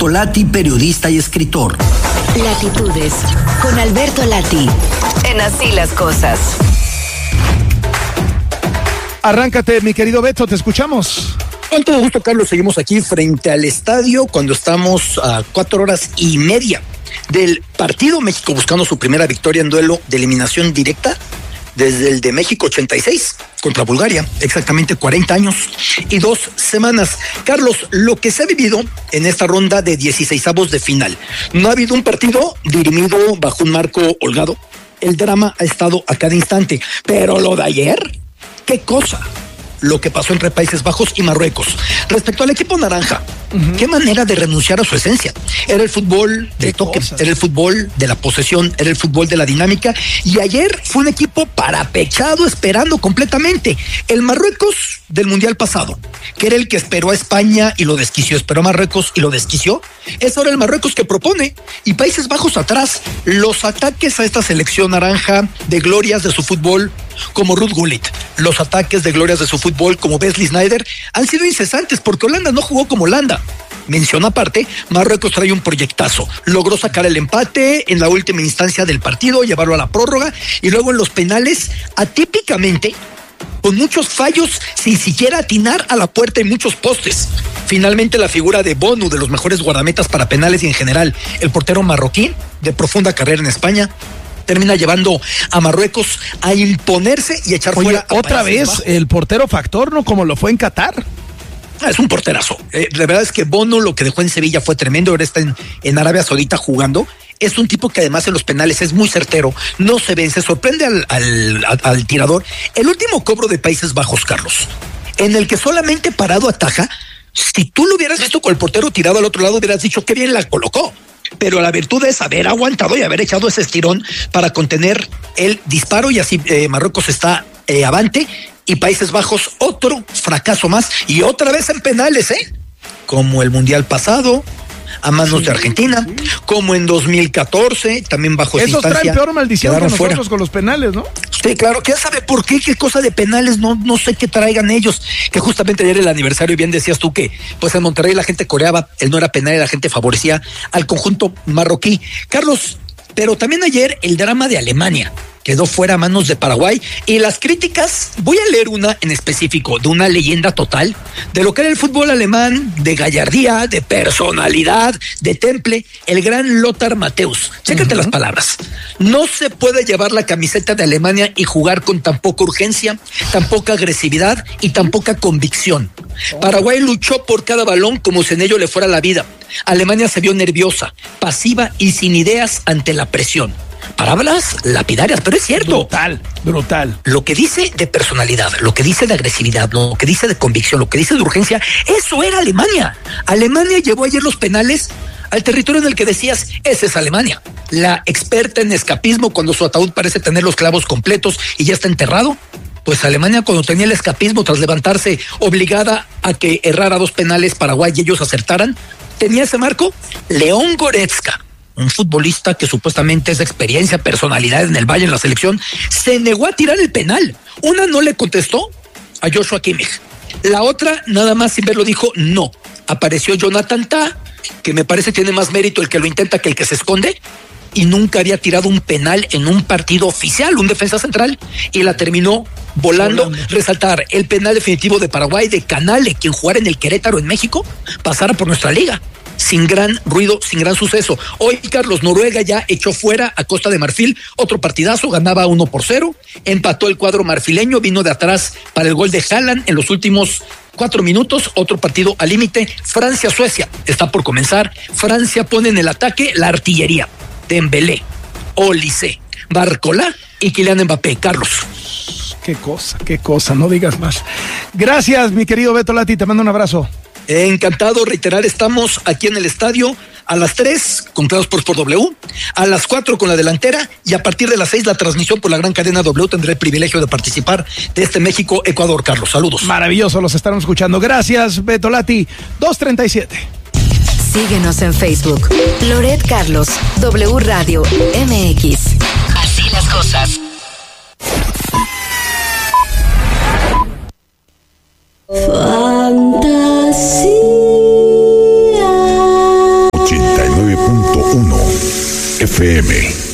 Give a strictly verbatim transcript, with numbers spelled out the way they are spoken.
Alberto Lati, periodista y escritor. Latitudes, con Alberto Lati, en Así las Cosas. Arráncate, mi querido Beto, te escuchamos. Con todo gusto, Carlos, seguimos aquí frente al estadio cuando estamos a cuatro horas y media del partido. México buscando su primera victoria en duelo de eliminación directa desde el de México ochenta y seis contra Bulgaria, exactamente cuarenta años y dos semanas. Carlos, lo que se ha vivido en esta ronda de dieciseisavos de final, no ha habido un partido dirimido bajo un marco holgado. El drama ha estado a cada instante, pero lo de ayer, ¿qué cosa? Lo que pasó entre Países Bajos y Marruecos. Respecto al equipo naranja, uh-huh. qué manera de renunciar a su esencia. Era el fútbol del toque, cosas. Era el fútbol de la posesión, era el fútbol de la dinámica. Y ayer fue un equipo parapechado, esperando completamente. El Marruecos del Mundial pasado, que era el que esperó a España y lo desquició, esperó a Marruecos y lo desquició. Es ahora el Marruecos que propone. Y Países Bajos atrás. Los ataques a esta selección naranja de glorias de su fútbol, como Ruud Gullit, los ataques de glorias de su fútbol como Wesley Sneijder han sido incesantes porque Holanda no jugó como Holanda. Mención aparte, Marruecos trae un proyectazo. Logró sacar el empate en la última instancia del partido, llevarlo a la prórroga y luego en los penales, atípicamente, con muchos fallos, sin siquiera atinar a la puerta y muchos postes. Finalmente la figura de Bonu, de los mejores guardametas para penales y en general el portero marroquí, de profunda carrera en España, termina llevando a Marruecos a imponerse y echar Oye, fuera a otra vez Bajo. El portero factor, ¿no? Como lo fue en Qatar. Ah, es un porterazo. Eh, la verdad es que Bono lo que dejó en Sevilla fue tremendo. Ahora está en, en Arabia Saudita jugando. Es un tipo que además en los penales es muy certero, no se vence, sorprende al, al, al, al tirador. El último cobro de Países Bajos, Carlos, en el que solamente parado ataja, si tú lo hubieras visto con el portero tirado al otro lado, hubieras dicho qué bien la colocó. Pero la virtud es haber aguantado y haber echado ese estirón para contener el disparo y así eh, Marruecos está eh, avante y Países Bajos otro fracaso más y otra vez en penales, ¿eh? Como el Mundial pasado, a manos sí, de Argentina, sí. como en dos mil catorce, también bajo esa instancia. Esos traen peor maldición que nosotros fuera. Con los penales, ¿no? Sí, claro, ¿quién sabe por qué? ¿Qué cosa de penales? No, no sé qué traigan ellos. Que justamente ayer el aniversario, bien decías tú que pues en Monterrey la gente coreaba, él no era penal y la gente favorecía al conjunto marroquí. Carlos, pero también ayer el drama de Alemania. Quedó fuera a manos de Paraguay y las críticas, voy a leer una en específico, de una leyenda total, de lo que era el fútbol alemán, de gallardía, de personalidad, de temple, el gran Lothar Matthäus. Chécate uh-huh. las palabras. No se puede llevar la camiseta de Alemania y jugar con tan poca urgencia, tan poca agresividad y tan poca convicción. Paraguay luchó por cada balón como si en ello le fuera la vida. Alemania se vio nerviosa, pasiva y sin ideas ante la presión. Palabras lapidarias, pero es cierto. Brutal, brutal. Lo que dice de personalidad, lo que dice de agresividad, lo que dice de convicción, lo que dice de urgencia, eso era Alemania. Alemania llevó ayer los penales al territorio en el que decías, esa es Alemania. La experta en escapismo cuando su ataúd parece tener los clavos completos y ya está enterrado. Pues Alemania cuando tenía el escapismo tras levantarse obligada a que errara dos penales Paraguay y ellos acertaran, tenía ese marco. León Goretzka, un futbolista que supuestamente es de experiencia, personalidad en el Bayern, en la selección, se negó a tirar el penal. Una no le contestó a Joshua Kimmich. La otra, nada más sin verlo, dijo no. Apareció Jonathan Tah, que me parece tiene más mérito el que lo intenta que el que se esconde, y nunca había tirado un penal en un partido oficial, un defensa central, y la terminó volando. volando. Resaltar el penal definitivo de Paraguay, de Canale, quien jugara en el Querétaro en México, pasara por nuestra liga. Sin gran ruido, sin gran suceso. Hoy, Carlos, Noruega ya echó fuera a Costa de Marfil, otro partidazo, ganaba uno por cero, empató el cuadro marfileño, vino de atrás para el gol de Haaland en los últimos cuatro minutos, otro partido al límite. Francia-Suecia está por comenzar. Francia pone en el ataque la artillería. Dembélé, Olise, Barcola y Kylian Mbappé. Carlos. Qué cosa, qué cosa, no digas más. Gracias, mi querido Beto Lati, te mando un abrazo. Encantado, reiterar, estamos aquí en el estadio a las tres con Claro Sports por W, a las cuatro con la delantera y a partir de las seis la transmisión por la gran cadena W. Tendré el privilegio de participar de este México-Ecuador, Carlos. Saludos. Maravilloso, los estaremos escuchando. Gracias, Beto Lati. dos treinta y siete. Síguenos en Facebook. Loret Carlos, W Radio M X. Así las cosas. Fantasía. F M.